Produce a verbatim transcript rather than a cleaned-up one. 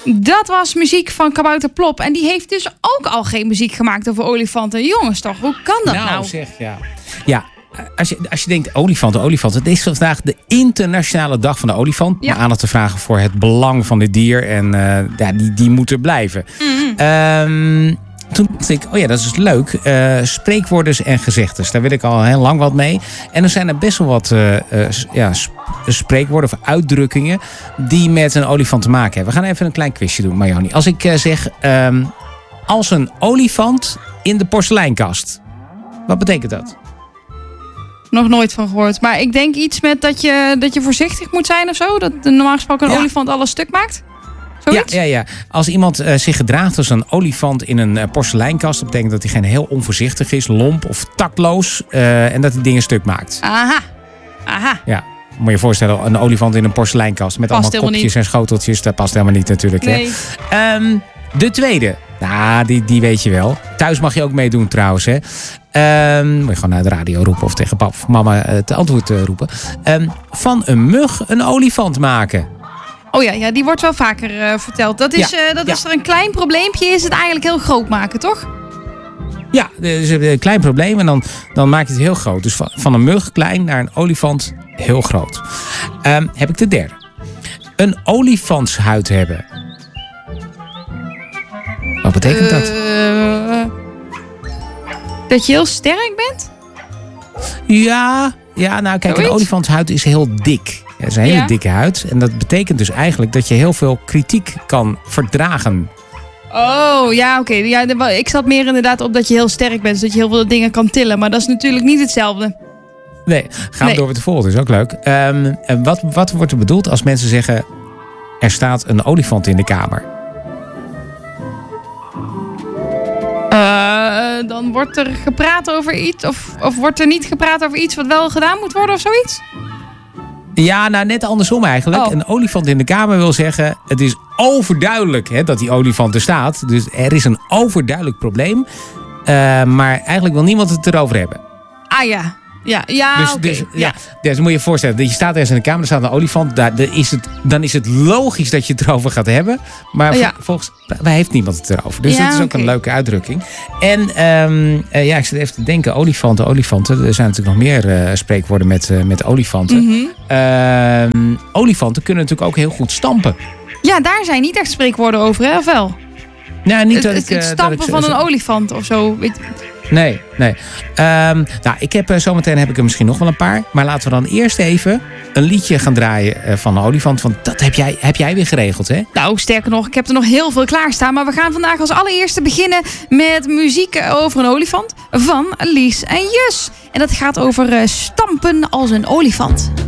Dat was muziek van Kabouter Plop. En die heeft dus ook al geen muziek gemaakt over olifanten. Jongens toch, hoe kan dat nou? Nou zeg, ja. Ja, als je, als je denkt olifanten, olifanten. Het is vandaag de internationale dag van de olifant. Ja. Om aandacht te vragen voor het belang van dit dier. En uh, ja, die, die moet er blijven. Mm-hmm. Um, Toen dacht ik, oh ja, dat is leuk. Uh, spreekwoordens en gezegdes. Daar wil ik al heel lang wat mee. En er zijn er best wel wat uh, uh, ja, sp- spreekwoorden of uitdrukkingen die met een olifant te maken hebben. We gaan even een klein quizje doen, Marjoni. Als ik uh, zeg, um, als een olifant in de porseleinkast. Wat betekent dat? Nog nooit van gehoord. Maar ik denk iets met dat je, dat je voorzichtig moet zijn of zo. Dat normaal gesproken een Ja. olifant alles stuk maakt. Ja, Zoiets? ja, ja. Als iemand uh, zich gedraagt als een olifant in een uh, porseleinkast, dat betekent dat hij geen heel onvoorzichtig is, lomp of tactloos. Uh, en dat hij dingen stuk maakt. Aha. Aha. Ja. Moet je je voorstellen, een olifant in een porseleinkast met Past allemaal helemaal kopjes niet. en schoteltjes. Dat past helemaal niet natuurlijk. Nee. Hè? Um, de tweede. Nou, die, die weet je wel. Thuis mag je ook meedoen trouwens. Hè? Um, moet je gewoon naar de radio roepen of tegen pap of mama het antwoord uh, roepen. Um, van een mug een olifant maken. Oh ja, ja, die wordt wel vaker uh, verteld. Dat is, Ja, uh, dat ja. is er een klein probleempje, is het eigenlijk heel groot maken, toch? Ja, dat is een klein probleem en dan, dan maak je het heel groot. Dus van, van een mug klein naar een olifant heel groot. Um, heb ik de derde. Een olifantshuid hebben. Wat betekent dat? Uh, dat je heel sterk bent? Ja, ja, nou kijk, Zoiets? een olifantshuid is heel dik. Het is een hele Ja. dikke huid. En dat betekent dus eigenlijk dat je heel veel kritiek kan verdragen. Oh, ja, oké. Okay. Ja, de- ik zat meer inderdaad op dat je heel sterk bent. Dus dat je heel veel dingen kan tillen. Maar dat is natuurlijk niet hetzelfde. Nee, gaan we Nee. door met de volgende. Dat is ook leuk. Um, en wat, wat wordt er bedoeld als mensen zeggen, er staat een olifant in de kamer? Uh, dan wordt er gepraat over iets. Of, of wordt er niet gepraat over iets wat wel gedaan moet worden of zoiets? Ja, nou net andersom eigenlijk. Oh. Een olifant in de kamer wil zeggen, het is overduidelijk hè, dat die olifant er staat. Dus er is een overduidelijk probleem. Uh, maar eigenlijk wil niemand het erover hebben. Ah ja. Ja, ja, Dus, oké. dus, ja. ja. dus moet je je voorstellen, dat je staat ergens in de kamer, er staat een olifant. Daar, daar is het, dan is het logisch dat je het erover gaat hebben. Maar Oh, ja. vol- volgens wij heeft niemand het erover. Dus Ja, dat is ook oké. een leuke uitdrukking. En um, uh, ja, ik zit even te denken, olifanten, olifanten. Er zijn natuurlijk nog meer uh, spreekwoorden met, uh, met olifanten. Mhm. Um, olifanten kunnen natuurlijk ook heel goed stampen. Ja, daar zijn niet echt spreekwoorden over, hè? Of wel? Nou, niet Het, dat het, ik, het uh, dat stampen ik zo- van zo- een olifant of zo. Weet- Nee, nee. Um, nou, ik heb uh, zometeen heb ik er misschien nog wel een paar. Maar laten we dan eerst even een liedje gaan draaien uh, van een olifant. Want dat heb jij, heb jij weer geregeld, hè? Nou, sterker nog, ik heb er nog heel veel klaarstaan. Maar we gaan vandaag als allereerste beginnen met muziek over een olifant van Lies en Jus. En dat gaat over uh, stampen als een olifant.